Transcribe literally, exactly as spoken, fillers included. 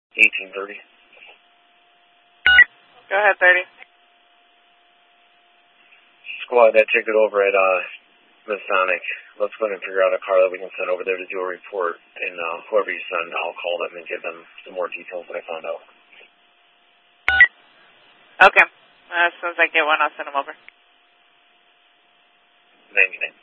eighteen thirty. Go ahead, thirty. Squad, that ticket over at uh, Masonic. Let's go ahead and figure out a car that we can send over there to do a report. And uh, whoever you send, I'll call them and give them some more details that I found out. Okay. Uh, as soon as I get one, I'll send them over. ninety-nine.